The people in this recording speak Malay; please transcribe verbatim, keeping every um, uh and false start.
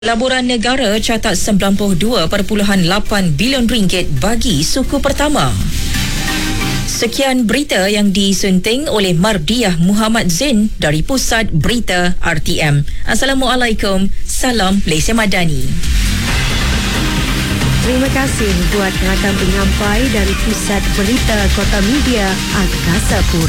Laburan negara catat sembilan puluh dua perpuluhan lapan bilion ringgit bagi suku pertama. Sekian berita yang disunting oleh Mardiah Muhammad Zain dari Pusat Berita R T M. Assalamualaikum, salam Malaysia Madani. Terima kasih buat rakan penyampai dari Pusat Berita Kota Media Angkasa Pura.